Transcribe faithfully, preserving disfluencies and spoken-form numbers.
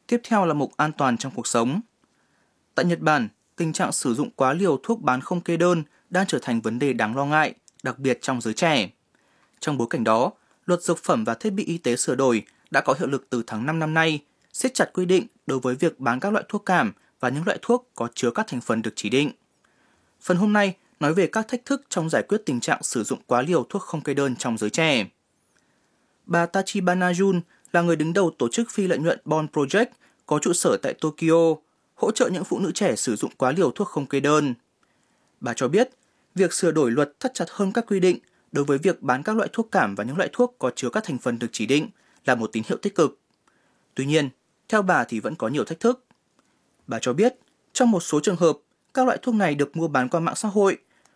Tiếp theo là mục an toàn trong cuộc sống. Tại Nhật Bản, tình trạng sử dụng quá liều thuốc bán không kê đơn đang trở thành vấn đề đáng lo ngại, đặc biệt trong giới trẻ. Trong bối cảnh đó, Luật Dược phẩm và Thiết bị Y tế sửa đổi đã có hiệu lực từ tháng năm năm nay, siết chặt quy định đối với việc bán các loại thuốc cảm và những loại thuốc có chứa các thành phần được chỉ định. Phần hôm nay nói về các thách thức trong giải quyết tình trạng sử dụng quá liều thuốc không kê đơn trong giới trẻ. Bà Tachibana Jun là người đứng đầu tổ chức phi lợi nhuận Bond Project có trụ sở tại Tokyo, hỗ trợ những phụ nữ trẻ sử dụng quá liều thuốc không kê đơn. Bà cho biết, việc sửa đổi luật thắt chặt hơn các quy định đối với việc bán các loại thuốc cảm và những loại thuốc có chứa các thành phần được chỉ định là một tín hiệu tích cực. Tuy nhiên, theo bà thì vẫn có nhiều thách thức. Bà cho biết, trong một số trường hợp, các loại thuốc này được mua bán qua mạng xã hội